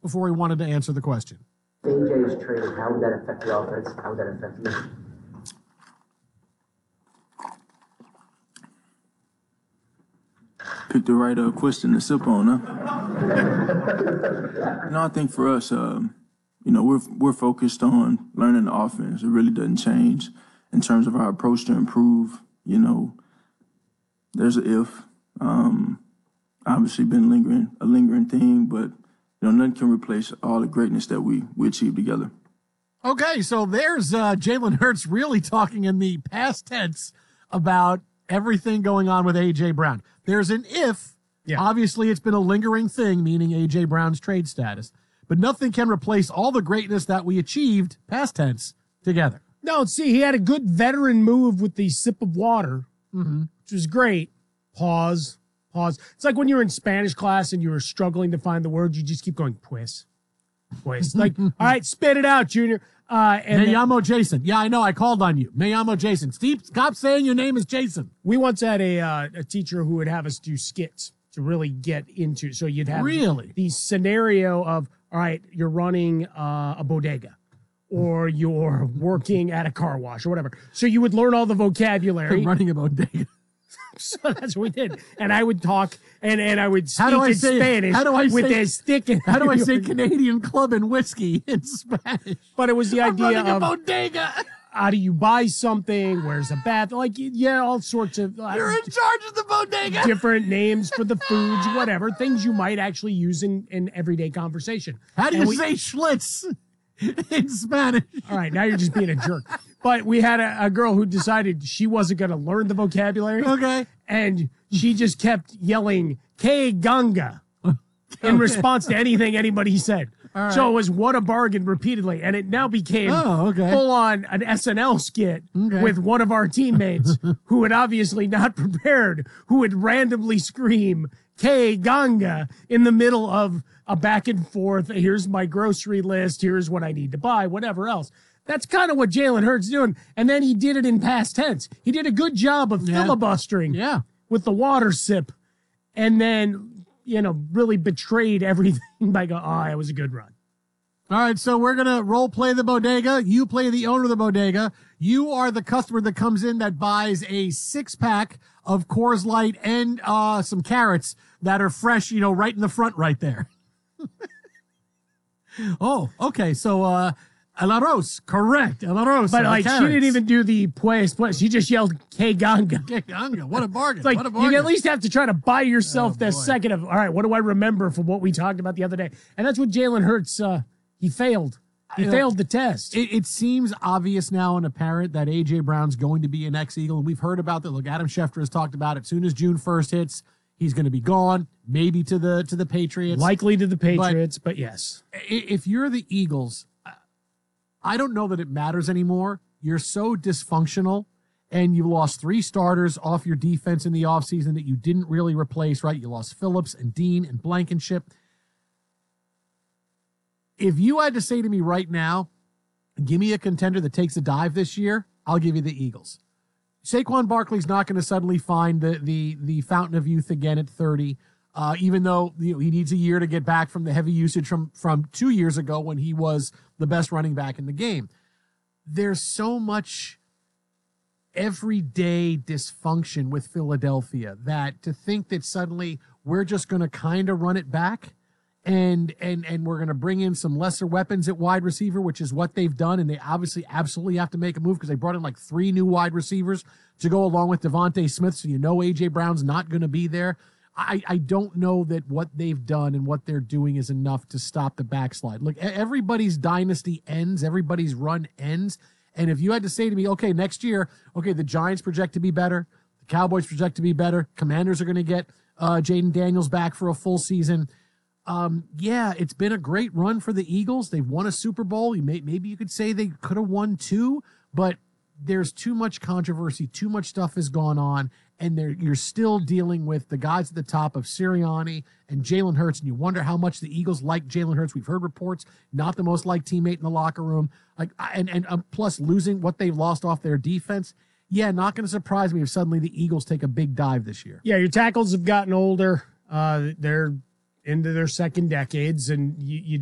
before he wanted to answer the question. AJ's trade, how would that affect the offense? How would that affect you? Picked the right question to sip on, huh? I think for us, we're focused on learning the offense. It really doesn't change in terms of our approach to improve. There's an if. Obviously been a lingering thing, but nothing can replace all the greatness that we achieved together. Okay, so there's Jalen Hurts really talking in the past tense about everything going on with A.J. Brown. There's an if. Yeah. Obviously, it's been a lingering thing, meaning A.J. Brown's trade status. But nothing can replace all the greatness that we achieved, past tense, together. No, see, he had a good veteran move with the sip of water, which was great. Pause. It's like when you were in Spanish class and you were struggling to find the word, you just keep going, pues. Like, all right, spit it out, Junior. Me llamo Jason. Yeah, I know. I called on you. Me llamo Jason. Steve, stop saying your name is Jason. We once had a teacher who would have us do skits to really get into. So you'd have the scenario of, all right, you're running a bodega or you're working at a car wash or whatever. So you would learn all the vocabulary. Running a bodega. So that's what we did. And I would talk and I would speak in Spanish with a stick. How do I say Canadian club and whiskey in Spanish? But it was the idea of bodega. How do you buy something? Where's a bath? Like, all sorts of. You're in charge of the bodega. Different names for the foods, whatever. Things you might actually use in everyday conversation. How do you say Schlitz in Spanish? All right, now you're just being a jerk. But we had a girl who decided she wasn't going to learn the vocabulary. Okay. And she just kept yelling, "Que ganga," in response to anything anybody said. Right. So it was what a bargain repeatedly. And it now became full on an SNL skit with one of our teammates who had obviously not prepared, who would randomly scream, "Que ganga," in the middle of a back and forth. Here's my grocery list. Here's what I need to buy, whatever else. That's kind of what Jalen Hurts doing. And then he did it in past tense. He did a good job of filibustering with the water sip. And then, really betrayed everything by going, it was a good run. All right, so we're going to role play the bodega. You play the owner of the bodega. You are the customer that comes in that buys a 6-pack of Coors Light and some carrots that are fresh, right in the front right there. Oh, okay. So, El arroz, correct. El arroz. But she didn't even do the pues. She just yelled "Que ganga." Que ganga. What a bargain. It's like, what a bargain. You at least have to try to buy yourself that second of, all right, what do I remember from what we talked about the other day? And that's what Jalen Hurts, he failed. He failed the test. It seems obvious now and apparent that A.J. Brown's going to be an ex-Eagle. And we've heard about that. Look, Adam Schefter has talked about it. As soon as June 1st hits, he's going to be gone, maybe to the Patriots. Likely to the Patriots, but yes. If you're the Eagles, I don't know that it matters anymore. You're so dysfunctional, and you lost 3 starters off your defense in the offseason that you didn't really replace, right? You lost Phillips and Dean and Blankenship. If you had to say to me right now, give me a contender that takes a dive this year, I'll give you the Eagles. Saquon Barkley's not going to suddenly find the fountain of youth again at 30, even though he needs a year to get back from the heavy usage from 2 years ago when he was the best running back in the game. There's so much everyday dysfunction with Philadelphia that to think that suddenly we're just going to kind of run it back and we're going to bring in some lesser weapons at wide receiver, which is what they've done. And they obviously absolutely have to make a move because they brought in like 3 new wide receivers to go along with Devontae Smith. So A.J. Brown's not going to be there. I don't know that what they've done and what they're doing is enough to stop the backslide. Look, everybody's dynasty ends. Everybody's run ends. And if you had to say to me, okay, next year, the Giants project to be better. The Cowboys project to be better. Commanders are going to get Jaden Daniels back for a full season. It's been a great run for the Eagles. They've won a Super Bowl. Maybe you could say they could have won 2, but there's too much controversy. Too much stuff has gone on. And you're still dealing with the guys at the top of Sirianni and Jalen Hurts, and you wonder how much the Eagles like Jalen Hurts. We've heard reports, not the most liked teammate in the locker room. Plus losing what they've lost off their defense. Yeah, not going to surprise me if suddenly the Eagles take a big dive this year. Yeah, your tackles have gotten older. They're into their second decades, and you